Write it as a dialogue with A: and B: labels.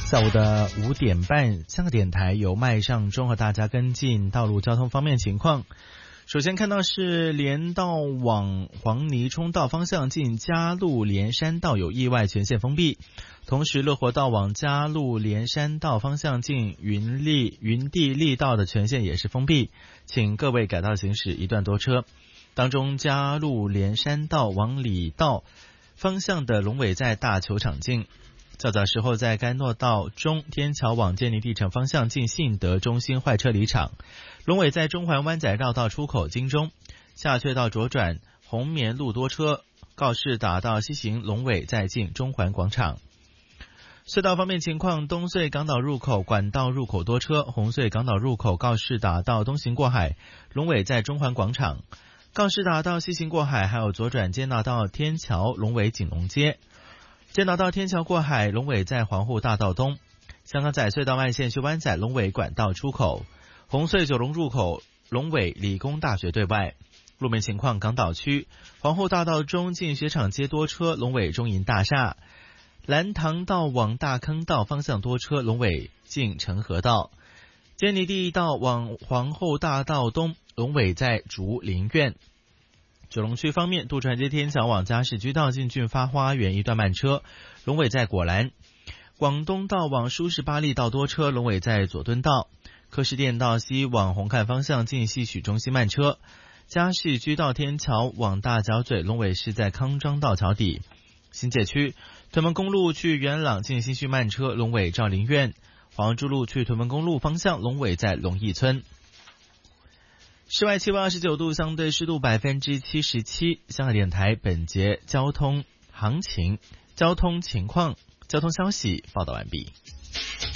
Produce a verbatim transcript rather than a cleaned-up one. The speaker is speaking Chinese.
A: 下午的五点半，香港电台由麦尚中和大家跟进道路交通方面情况。首先看到是连道往黄泥涌道方向近嘉路连山道有意外，全线封闭。同时乐活道往嘉路连山道方向近云立云地利道的全线也是封闭，请各位改道行驶，一段多车。当中嘉路连山道往里道方向的龙尾在大球场径。较早时候在甘诺道中天桥往建立地城方向近信德中心坏车离场，龙尾在中环湾仔绕道出口金钟，下隧道左转红棉路多车，告士打道西行龙尾在近中环广场。隧道方面情况，东隧港岛入口管道入口多车，红隧港岛入口告士打道东行过海，龙尾在中环广场，告士打道西行过海还有左转坚道到天桥龙尾锦隆街，坚道到天桥过海龙尾在皇后大道东，香港仔隧道外线去湾仔龙尾管道出口，红隧九龙入口龙尾理工大学对外。路面情况，港岛区皇后大道中近雪场街多车，龙尾中银大厦，蓝塘道往大坑道方向多车，龙尾近成和道，坚尼地道往皇后大道东龙尾在竹林苑。九龙区方面，渡船街天桥往嘉士居道进俊发花园一段慢车，龙尾在果栏，广东道往舒适巴利道多车，龙尾在佐敦道，柯士甸道西往红磡方向进戏曲中心慢车，嘉士居道天桥往大角咀龙尾是在康庄道桥底。新界区屯门公路去元朗进新墟慢车，龙尾兆林苑，黄珠路去屯门公路方向龙尾在龙义村。室外气温二十九度，相对湿度百分之七十七。香港电台本节交通行情、交通情况、交通消息报道完毕。